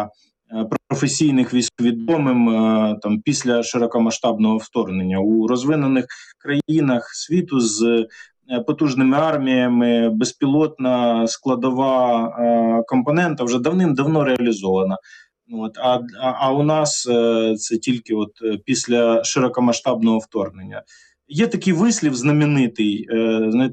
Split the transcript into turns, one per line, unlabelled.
професійних військовідомим там після широкомасштабного вторгнення. У розвинених країнах світу з потужними арміями безпілотна складова компонента вже давним-давно реалізована. А у нас це тільки після широкомасштабного вторгнення. Є такий вислів знаменитий,